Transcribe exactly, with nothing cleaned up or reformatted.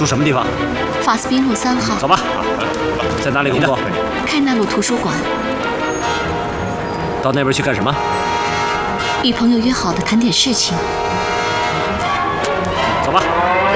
住什么地方？ 法斯宾路三号。 走吧。在哪里工作？ 开纳路图书馆。 到那边去干什么？ 与朋友约好的谈点事情。 走吧。